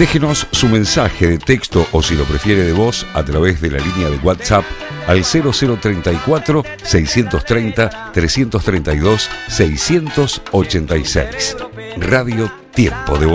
Déjenos su mensaje de texto o, si lo prefiere, de voz a través de la línea de WhatsApp al 0034 630 332 686. Radio Tiempo de